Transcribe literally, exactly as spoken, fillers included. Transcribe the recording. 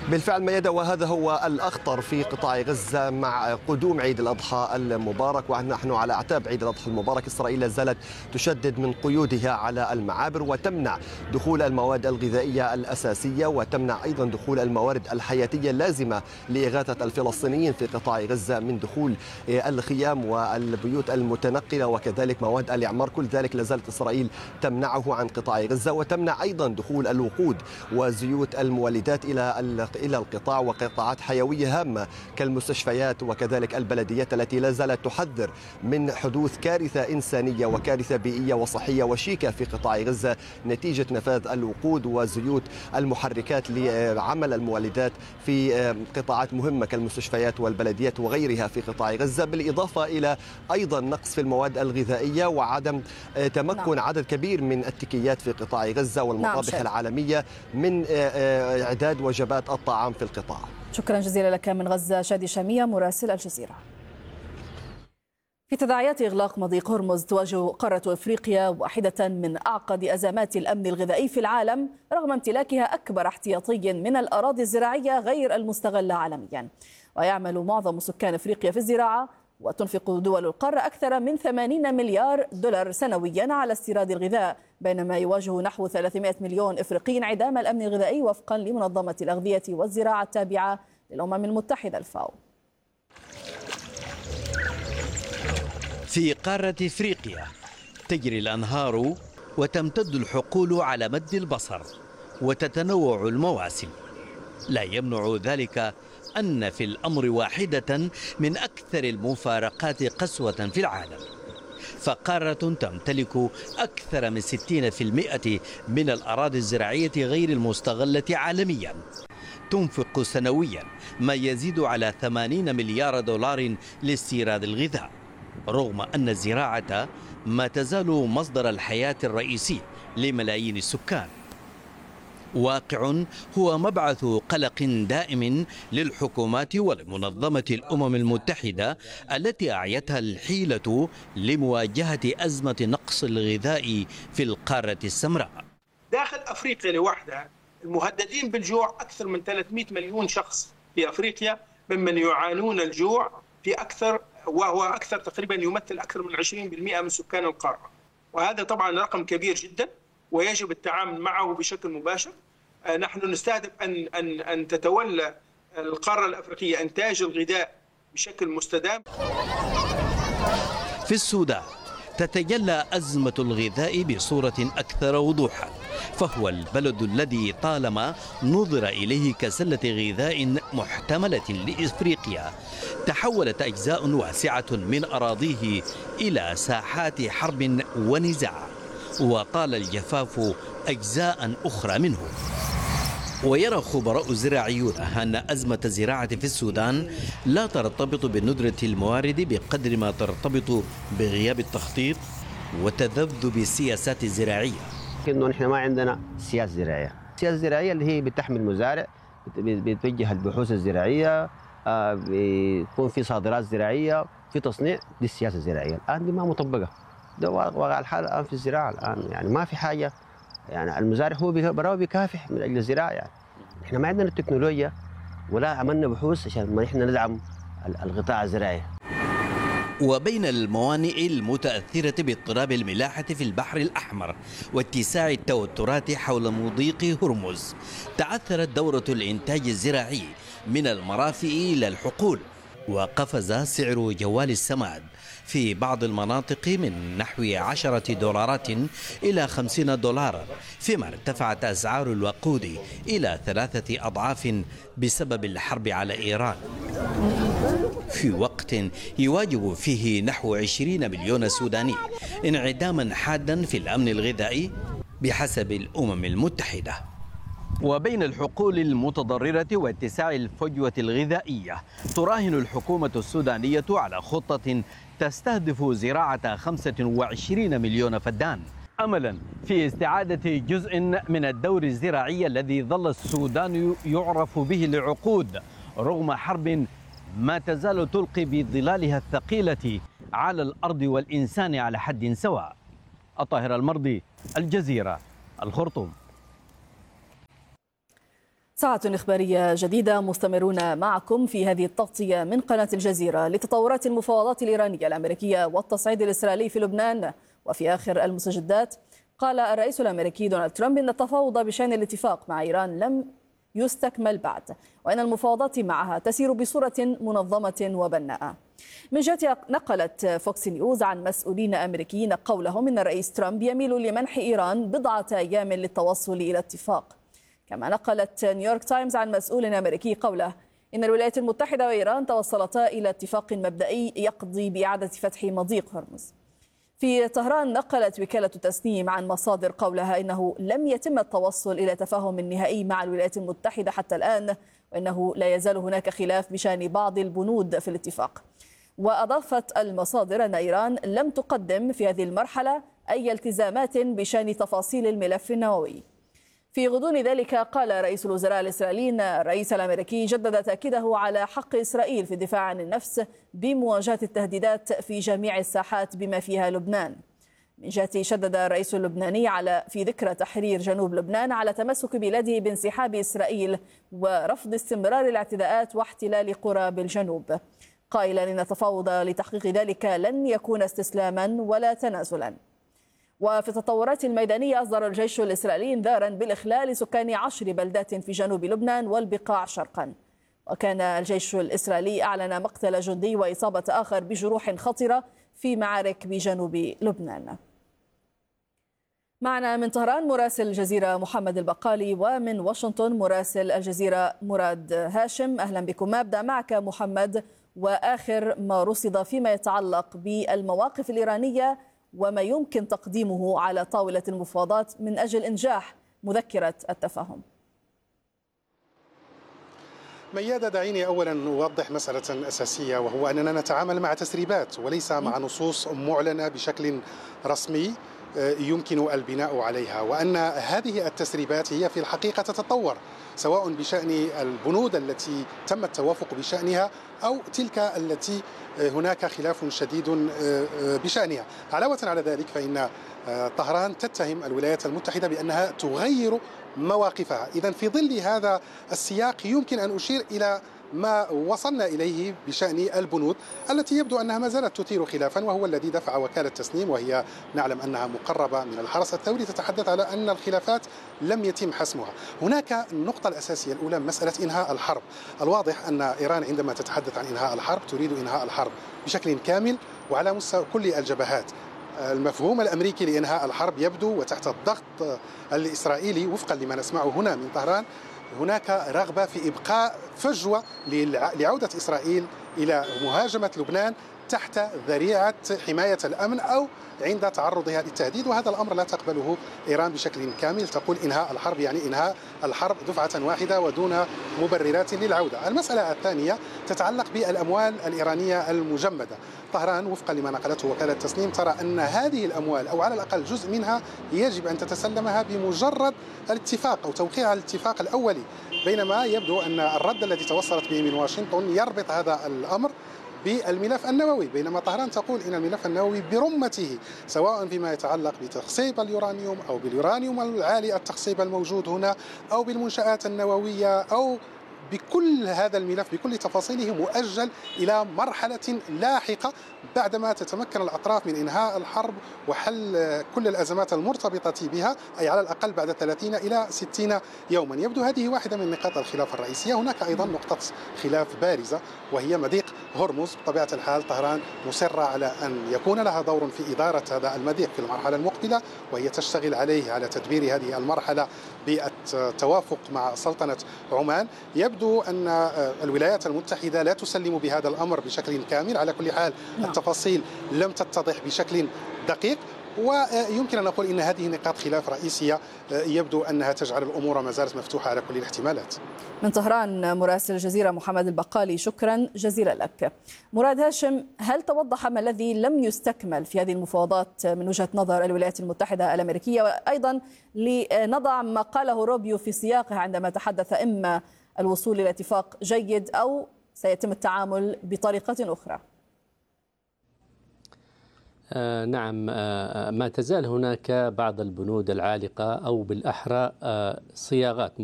بالفعل ميادة، وهذا هو الأخطر في قطاع غزة مع قدوم عيد الأضحى المبارك، ونحن على أعتاب عيد الأضحى المبارك. إسرائيل لا زالت تشدد من قيودها على المعابر وتمنع دخول المواد الغذائية الأساسية، وتمنع أيضا دخول الموارد الحياتية اللازمة لإغاثة الفلسطينيين في قطاع غزة من دخول الخيام والبيوت المتنقلة وكذلك مواد الإعمار. كل ذلك لا زالت إسرائيل تمنعه عن قطاع غزة، وتمنع أيضا دخول الوقود وزيوت المولدات إلى إلى القطاع وقطاعات حيوية هامة كالمستشفيات وكذلك البلديات التي لا زالت تحذر من حدوث كارثة إنسانية وكارثة بيئية وصحية وشيكة في قطاع غزة نتيجة نفاذ الوقود وزيوت المحركات لعمل المولدات في قطاعات مهمة كالمستشفيات والبلديات وغيرها في قطاع غزة، بالإضافة إلى أيضا نقص في المواد الغذائية وعدم تمكن نعم. عدد كبير من التكيات في قطاع غزة والمطابخ نعم العالمية من إعداد وجبات الطعام في القطاع. شكرا جزيلا لك من غزة شادي شامية مراسل الجزيرة. في تداعيات إغلاق مضيق هرمز تواجه قارة أفريقيا واحدة من أعقد أزمات الأمن الغذائي في العالم رغم امتلاكها أكبر احتياطي من الأراضي الزراعية غير المستغلة عالميا. ويعمل معظم سكان أفريقيا في الزراعة، وتنفق دول القارة أكثر من ثمانين مليار دولار سنويا على استيراد الغذاء، بينما يواجه نحو ثلاثمائة مليون إفريقي انعدام الأمن الغذائي وفقا لمنظمة الأغذية والزراعة التابعة للأمم المتحدة الفاو. في قارة إفريقيا تجري الأنهار وتمتد الحقول على مد البصر وتتنوع المواسم، لا يمنع ذلك أن في الأمر واحدة من أكثر المفارقات قسوة في العالم، فقارة تمتلك أكثر من ستين بالمئة من الأراضي الزراعية غير المستغلة عالميا، تنفق سنويا ما يزيد على ثمانين مليار دولار لاستيراد الغذاء، رغم أن الزراعة ما تزال مصدر الحياة الرئيسي لملايين السكان. واقع هو مبعث قلق دائم للحكومات ولمنظمة الأمم المتحدة التي أعيتها الحيلة لمواجهة أزمة نقص الغذاء في القارة السمراء. داخل أفريقيا لوحدها المهددين بالجوع أكثر من ثلاثمائة مليون شخص في أفريقيا، ممن يعانون الجوع في أكثر وهو أكثر تقريبا يمثل أكثر من عشرين بالمئة من سكان القارة، وهذا طبعا رقم كبير جدا ويجب التعامل معه بشكل مباشر. نحن نستهدف أن أن أن تتولى القارة الأفريقية إنتاج الغذاء بشكل مستدام. في السودان تتجلى أزمة الغذاء بصورة أكثر وضوحا، فهو البلد الذي طالما نظر إليه كسلة غذاء محتملة لإفريقيا تحولت أجزاء واسعة من أراضيه إلى ساحات حرب ونزاع، وطال الجفاف أجزاء أخرى منه. ويرى خبراء زراعيون أن أزمة الزراعة في السودان لا ترتبط بندرة الموارد بقدر ما ترتبط بغياب التخطيط وتذبذب السياسات الزراعية. إنه نحن ما عندنا سياسة زراعية، السياسة الزراعية اللي هي بتحمي المزارع، بتوجه البحوث الزراعية، بيكون في صادرات زراعية، في تصنيع، دي السياسة الزراعية. الآن دي ما مطبقة، ده واقع الحال الآن في الزراعة الآن، يعني ما في حاجة، يعني المزارع هو براو بيكافح من أجل الزراعة. يعني إحنا ما عندنا التكنولوجيا ولا عملنا بحوث عشان ما إحنا ندعم القطاع الزراعي. وبين الموانئ المتأثرة باضطراب الملاحة في البحر الأحمر واتساع التوترات حول مضيق هرمز، تعثرت دورة الإنتاج الزراعي من المرافئ إلى الحقول، وقفز سعر جوال السماد في بعض المناطق من نحو عشرة دولارات إلى خمسين دولارا، فيما ارتفعت أسعار الوقود إلى ثلاثة أضعاف بسبب الحرب على إيران، في وقت يواجه فيه نحو عشرين مليون سوداني انعداما حادا في الأمن الغذائي بحسب الأمم المتحدة. وبين الحقول المتضررة واتساع الفجوة الغذائية، تراهن الحكومة السودانية على خطة تستهدف زراعة خمسة وعشرين مليون فدان، أملا في استعادة جزء من الدور الزراعي الذي ظل السودان يعرف به لعقود رغم حرب ما تزال تلقي بظلالها الثقيلة على الأرض والإنسان على حد سواء. الطاهر المرضي، الجزيرة، الخرطوم. ساعة إخبارية جديدة، مستمرون معكم في هذه التغطية من قناة الجزيرة لتطورات المفاوضات الإيرانية الأمريكية والتصعيد الإسرائيلي في لبنان. وفي آخر المستجدات قال الرئيس الأمريكي دونالد ترامب إن التفاوض بشأن الاتفاق مع إيران لم يستكمل بعد، وأن المفاوضات معها تسير بصورة منظمة وبناءة. من جهة نقلت فوكس نيوز عن مسؤولين أمريكيين قولهم إن الرئيس ترامب يميل لمنح إيران بضعة أيام للتوصل إلى اتفاق. كما نقلت نيويورك تايمز عن مسؤول أمريكي قوله إن الولايات المتحدة وإيران توصلتا إلى اتفاق مبدئي يقضي بإعادة فتح مضيق هرمز. في طهران نقلت وكالة تسنيم عن مصادر قولها إنه لم يتم التوصل إلى تفاهم نهائي مع الولايات المتحدة حتى الآن، وإنه لا يزال هناك خلاف بشأن بعض البنود في الاتفاق. وأضافت المصادر أن إيران لم تقدم في هذه المرحلة أي التزامات بشأن تفاصيل الملف النووي. في غضون ذلك قال رئيس الوزراء الإسرائيلي أن الرئيس الأمريكي جدد تأكيده على حق إسرائيل في الدفاع عن النفس بمواجهة التهديدات في جميع الساحات بما فيها لبنان. من جهته شدد الرئيس اللبناني على في ذكرى تحرير جنوب لبنان على تمسك بلاده بانسحاب إسرائيل ورفض استمرار الاعتداءات واحتلال قرى بالجنوب، قائلا إن التفاوض لتحقيق ذلك لن يكون استسلاما ولا تنازلا. وفي التطورات الميدانية أصدر الجيش الإسرائيلي انذارا بالإخلال سكان عشر بلدات في جنوب لبنان والبقاع شرقا. وكان الجيش الإسرائيلي أعلن مقتل جندي وإصابة آخر بجروح خطرة في معارك بجنوب لبنان. معنا من طهران مراسل الجزيرة محمد البقالي، ومن واشنطن مراسل الجزيرة مراد هاشم. أهلا بكم. أبدأ معك محمد، وآخر ما رصد فيما يتعلق بالمواقف الإيرانية وما يمكن تقديمه على طاولة المفاوضات من أجل إنجاح مذكرة التفاهم. ميادة، دعيني أولا أوضح مسألة أساسية، وهو أننا نتعامل مع تسريبات وليس مع نصوص معلنة بشكل رسمي يمكن البناء عليها، وأن هذه التسريبات هي في الحقيقة تتطور سواء بشأن البنود التي تم التوافق بشأنها أو تلك التي هناك خلاف شديد بشأنها. علاوة على ذلك فإن طهران تتهم الولايات المتحدة بأنها تغير مواقفها. إذن في ظل هذا السياق يمكن أن أشير إلى ما وصلنا إليه بشأن البنود التي يبدو أنها ما زالت تثير خلافا، وهو الذي دفع وكالة تسنيم، وهي نعلم أنها مقربة من الحرس الثوري، تتحدث على أن الخلافات لم يتم حسمها. هناك النقطة الأساسية الأولى مسألة إنهاء الحرب. الواضح أن إيران عندما تتحدث عن إنهاء الحرب تريد إنهاء الحرب بشكل كامل وعلى مستوى كل الجبهات. المفهوم الأمريكي لإنهاء الحرب يبدو وتحت الضغط الإسرائيلي وفقا لما نسمعه هنا من طهران هناك رغبة في إبقاء فجوة لعودة إسرائيل إلى مهاجمة لبنان تحت ذريعة حماية الأمن أو عند تعرضها للتهديد، وهذا الأمر لا تقبله إيران بشكل كامل. تقول إنهاء الحرب يعني إنهاء الحرب دفعة واحدة ودون مبررات للعودة. المسألة الثانية تتعلق بالأموال الإيرانية المجمدة. طهران وفقا لما نقلته وكالة تسنيم ترى أن هذه الأموال أو على الأقل جزء منها يجب أن تتسلمها بمجرد الاتفاق أو توقيع الاتفاق الأولي، بينما يبدو أن الرد الذي توصلت به من واشنطن يربط هذا الأمر بالملف النووي، بينما طهران تقول إن الملف النووي برمته سواء فيما يتعلق بتخصيب اليورانيوم أو باليورانيوم العالي التخصيب الموجود هنا أو بالمنشآت النووية أو بكل هذا الملف بكل تفاصيله مؤجل إلى مرحلة لاحقة بعدما تتمكن الأطراف من إنهاء الحرب وحل كل الأزمات المرتبطة بها، أي على الأقل بعد ثلاثين إلى ستين يوما. يبدو هذه واحدة من نقاط الخلاف الرئيسية. هناك أيضا نقطة خلاف بارزة وهي مضيق هرمز. بطبيعة الحال طهران مصرة على أن يكون لها دور في إدارة هذا المضيق في المرحلة المقبلة، وهي تشتغل عليه على تدبير هذه المرحلة بالتوافق مع سلطنة عمان. يبدو أن الولايات المتحدة لا تسلم بهذا الأمر بشكل كامل. على كل حال التفاصيل لم تتضح بشكل دقيق، ويمكن أن نقول إن هذه نقاط خلاف رئيسية يبدو أنها تجعل الأمور ما زالت مفتوحة على كل الاحتمالات. من طهران مراسل الجزيرة محمد البقالي، شكرا جزيلا لك. مراد هاشم، هل توضح ما الذي لم يستكمل في هذه المفاوضات من وجهة نظر الولايات المتحدة الأمريكية، وأيضا لنضع ما قاله روبيو في سياقه عندما تحدث إما الوصول إلى اتفاق جيد أو سيتم التعامل بطريقة أخرى؟ آه نعم، آه ما تزال هناك بعض البنود العالقة أو بالأحرى آه صياغات